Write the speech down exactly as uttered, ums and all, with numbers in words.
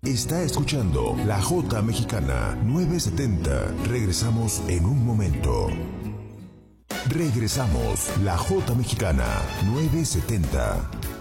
Está escuchando La Jota Mexicana nueve setenta. Regresamos en un momento. Regresamos. La Jota Mexicana nueve setenta.